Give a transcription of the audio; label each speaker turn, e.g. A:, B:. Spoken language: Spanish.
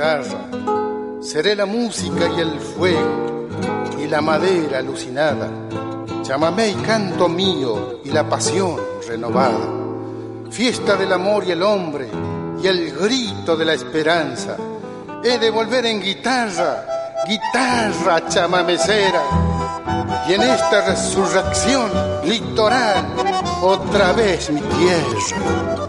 A: guitarra, seré la música y el fuego y la madera alucinada, chamamé y canto mío y la pasión renovada, fiesta del amor y el hombre y el grito de la esperanza. He de volver en guitarra, guitarra chamamecera, y en esta resurrección litoral otra vez mi tierra.